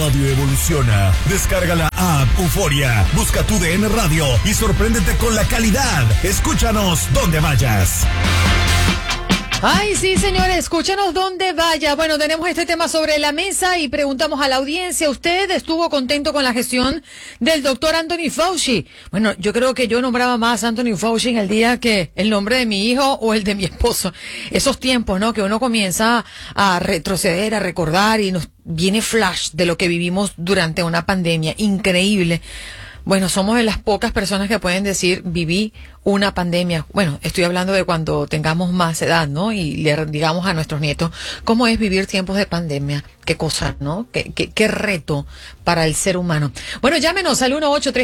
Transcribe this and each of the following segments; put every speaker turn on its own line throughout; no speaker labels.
radio evoluciona. Descarga la app Euforia, busca tu DN Radio y sorpréndete con la calidad. Escúchanos donde vayas.
Ay, sí, señores, escúchanos donde vaya. Bueno, tenemos este tema sobre la mesa y preguntamos a la audiencia, ¿usted estuvo contento con la gestión del doctor Anthony Fauci? Bueno, yo creo que yo nombraba más a Anthony Fauci en el día que el nombre de mi hijo o el de mi esposo. Esos tiempos, ¿no? Que uno comienza a retroceder, a recordar y nos viene flash de lo que vivimos durante una pandemia increíble. Bueno, somos de las pocas personas que pueden decir, viví una pandemia. Bueno, estoy hablando de cuando tengamos más edad, ¿no? Y le digamos a nuestros nietos, ¿cómo es vivir tiempos de pandemia? Qué cosa, ¿no? Qué reto para el ser humano. Bueno, llámenos al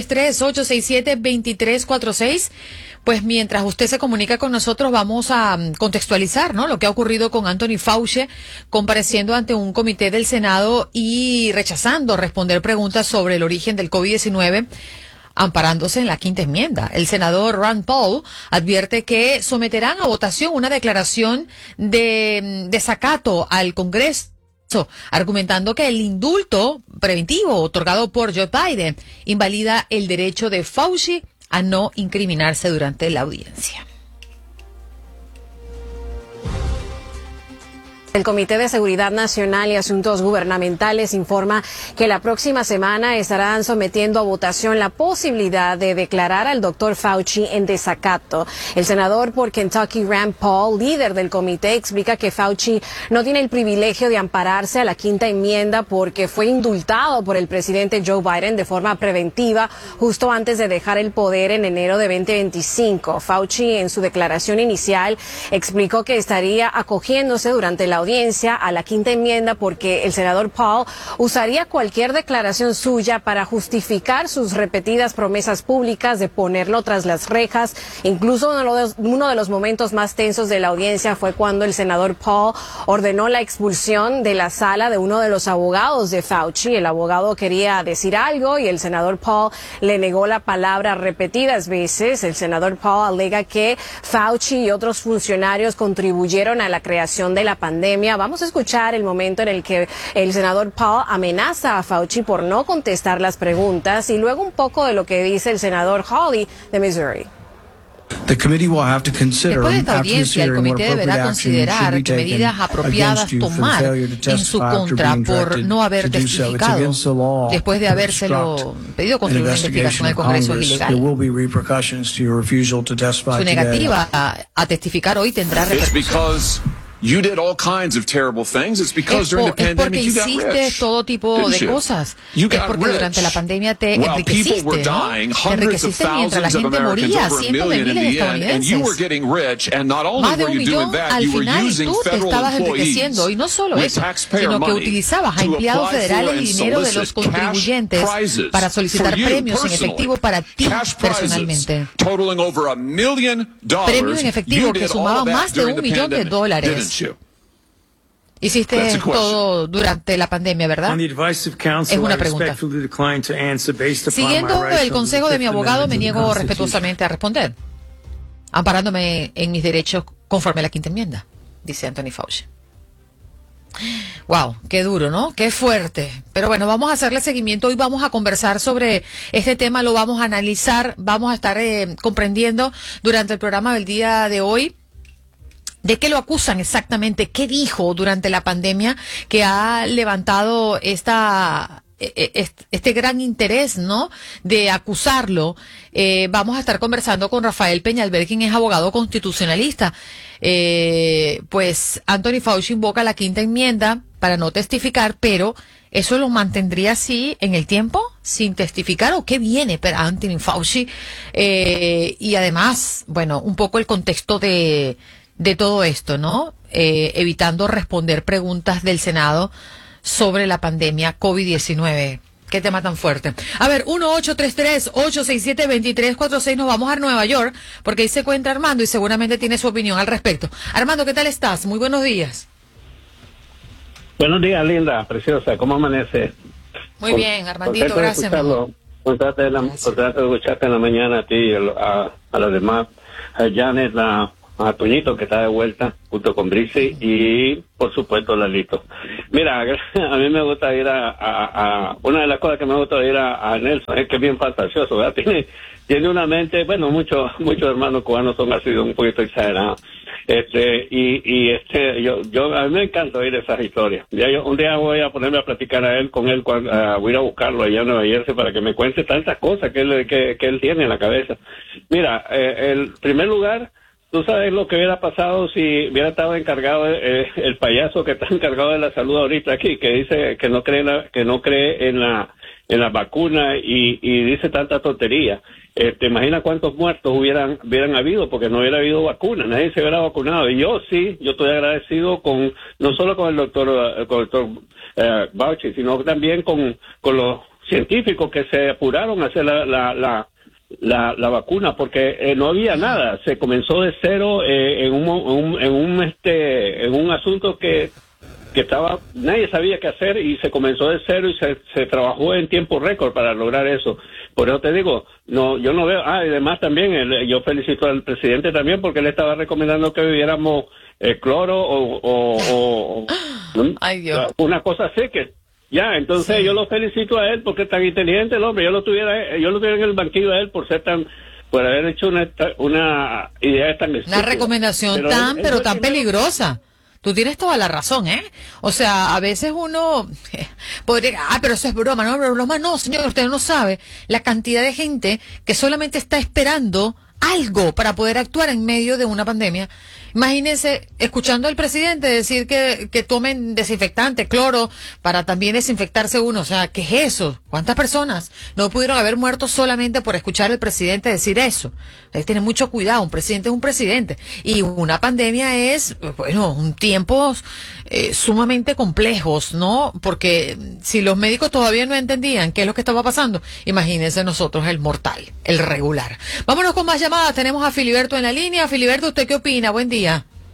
1-833-867-2346. Pues mientras usted se comunica con nosotros, vamos a contextualizar, ¿no? Lo que ha ocurrido con Anthony Fauci, compareciendo ante un comité del Senado y rechazando responder preguntas sobre el origen del COVID-19, amparándose en la quinta enmienda. El senador Rand Paul advierte que someterán a votación una declaración de desacato al Congreso, argumentando que el indulto preventivo otorgado por Joe Biden invalida el derecho de Fauci a no incriminarse durante la audiencia.
El Comité de Seguridad Nacional y Asuntos Gubernamentales informa que la próxima semana estarán sometiendo a votación la posibilidad de declarar al doctor Fauci en desacato. El senador por Kentucky, Rand Paul, líder del comité, explica que Fauci no tiene el privilegio de ampararse a la quinta enmienda porque fue indultado por el presidente Joe Biden de forma preventiva justo antes de dejar el poder en enero de 2025. Fauci, en su declaración inicial, explicó que estaría acogiéndose durante la audiencia a la quinta enmienda porque el senador Paul usaría cualquier declaración suya para justificar sus repetidas promesas públicas de ponerlo tras las rejas. Incluso uno de los momentos más tensos de la audiencia fue cuando el senador Paul ordenó la expulsión de la sala de uno de los abogados de Fauci. El abogado quería decir algo y el senador Paul le negó la palabra repetidas veces. El senador Paul alega que Fauci y otros funcionarios contribuyeron a la creación de la pandemia. Vamos a escuchar el momento en el que el senador Paul amenaza a Fauci por no contestar las preguntas y luego un poco de lo que dice el senador Hawley de Missouri.
Después de esta audiencia, el comité deberá considerar qué medidas apropiadas tomar en su contra por no haber testificado. Después de habérselo pedido construir una investigación al Congreso es ilegal. Su negativa a testificar hoy tendrá repercusiones.
You did all kinds of terrible things. It's because during the pandemic you got rich.
Hiciste todo tipo de cosas. Es porque durante la pandemia te enriqueciste, ¿no? Te enriqueciste mientras la gente moría, cientos de miles de estadounidenses. Más de 1 millón, al final tú te estabas enriqueciendo. Y no solo eso, sino que utilizabas a empleados federales y dinero de los contribuyentes para solicitar premios en efectivo para ti personalmente. Premios en efectivo que sumaban más de $1 millón. Hiciste todo durante la pandemia, ¿verdad? Es una pregunta. Siguiendo el consejo de mi abogado, me niego respetuosamente a responder, amparándome en mis derechos conforme a la quinta enmienda, dice Anthony Fauci. Wow, qué duro, ¿no? Qué fuerte. Pero bueno, vamos a hacerle seguimiento. Hoy vamos a conversar sobre este tema, lo vamos a analizar, vamos a estar comprendiendo durante el programa del día de hoy ¿de qué lo acusan exactamente? ¿Qué dijo durante la pandemia que ha levantado este gran interés, ¿no? De acusarlo. Vamos a estar conversando con Rafael Peñalver, quien es abogado constitucionalista. Pues Anthony Fauci invoca la quinta enmienda para no testificar, pero ¿eso lo mantendría así en el tiempo, sin testificar? ¿O qué viene para Anthony Fauci? Y además, bueno, un poco el contexto de todo esto, ¿no? Evitando responder preguntas del Senado sobre la pandemia COVID-19. Qué tema tan fuerte. A ver, 1-833-867-2346. Nos vamos a Nueva York, porque ahí se encuentra Armando y seguramente tiene su opinión al respecto. Armando, ¿qué tal estás? Muy buenos días.
Buenos días, linda, preciosa. ¿Cómo amanece?
Muy bien, Armandito, gracias.
Contento de escucharte en la mañana a ti y a los demás. A Janet, a Toñito, que está de vuelta, junto con Brice, y por supuesto Lalito. Mira, a mí me gusta ir una de las cosas que me gusta ir a Nelson es que es bien fantasioso, ¿verdad? Tiene una mente, bueno, muchos hermanos cubanos son así, un poquito exagerados. Yo a mí me encanta oír esas historias. Un día voy a ponerme a platicar con él, voy a ir a buscarlo allá en Nueva Jersey para que me cuente tantas cosas que él tiene en la cabeza. Mira, el primer lugar, tú sabes lo que hubiera pasado si hubiera estado encargado el payaso que está encargado de la salud ahorita aquí, que dice que no cree en la vacuna y dice tanta tontería. ¿Te imaginas cuántos muertos hubieran habido? Porque no hubiera habido vacuna, nadie se hubiera vacunado. Y yo estoy agradecido no solo con el doctor Fauci, sino también con los científicos que se apuraron a hacer la vacuna, porque no había nada. Se comenzó de cero en un asunto que nadie sabía qué hacer, y se comenzó de cero y se trabajó en tiempo récord para lograr eso. Por eso te digo, yo no veo, y además también yo felicito al presidente también, porque él estaba recomendando que bebiéramos cloro o
Ay, Dios.
una cosa así entonces sí. Yo lo felicito a él porque es tan inteligente el hombre. Yo lo tuviera en el banquillo a él por haber hecho una idea tan estúpida.
Una recomendación tan peligrosa. Tú tienes toda la razón, ¿eh? O sea, a veces uno podría, pero eso es broma, no, señor, usted no sabe la cantidad de gente que solamente está esperando algo para poder actuar en medio de una pandemia. Imagínense escuchando al presidente decir que tomen desinfectante, cloro, para también desinfectarse uno. O sea, ¿qué es eso? ¿Cuántas personas no pudieron haber muerto solamente por escuchar al presidente decir eso? Hay que tener mucho cuidado, un presidente es un presidente. Y una pandemia es, un tiempos sumamente complejos, ¿no? Porque si los médicos todavía no entendían qué es lo que estaba pasando, imagínense nosotros el mortal, el regular. Vámonos con más llamadas. Tenemos a Filiberto en la línea. Filiberto, ¿usted qué opina? Buen día.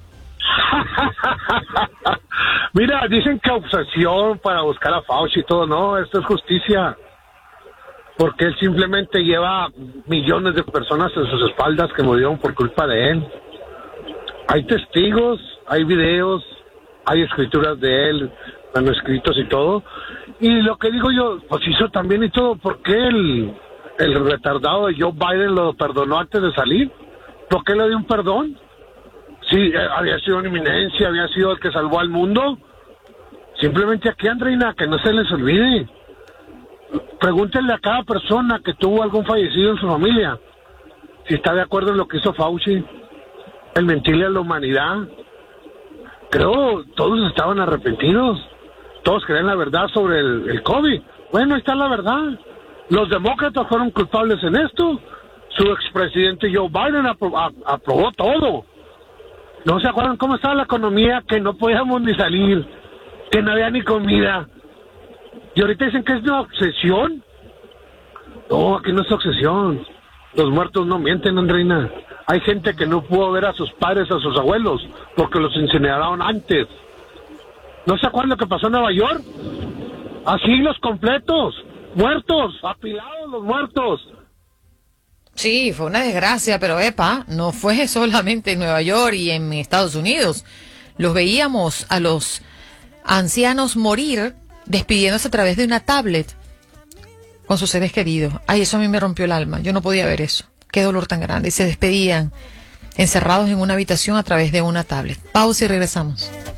Mira, dicen que obsesión para buscar a Fauci y todo, no, esto es justicia, porque él simplemente lleva millones de personas en sus espaldas que murieron por culpa de él. Hay testigos, hay videos, hay escrituras de él, manuscritos y todo, y lo que digo yo, pues hizo también y todo. ¿Por qué el retardado de Joe Biden lo perdonó antes de salir? ¿Por qué le dio un perdón? Sí, había sido una eminencia, había sido el que salvó al mundo. Simplemente aquí, Andreina, que no se les olvide. Pregúntenle a cada persona que tuvo algún fallecido en su familia si está de acuerdo en lo que hizo Fauci, el mentirle a la humanidad. Creo todos estaban arrepentidos, todos querían la verdad sobre el COVID. Bueno, ahí está la verdad. Los demócratas fueron culpables en esto. Su expresidente Joe Biden aprobó todo. ¿No se acuerdan cómo estaba la economía? Que no podíamos ni salir, que no había ni comida. Y ahorita dicen que es una obsesión. No, aquí no es obsesión. Los muertos no mienten, Andreina. Hay gente que no pudo ver a sus padres, a sus abuelos, porque los incineraron antes. ¿No se acuerdan lo que pasó en Nueva York? Así los completos, muertos, apilados los muertos.
Sí, fue una desgracia, pero no fue solamente en Nueva York y en Estados Unidos. Los veíamos a los ancianos morir despidiéndose a través de una tablet con sus seres queridos. Ay, eso a mí me rompió el alma. Yo no podía ver eso. Qué dolor tan grande. Y se despedían encerrados en una habitación a través de una tablet. Pausa y regresamos.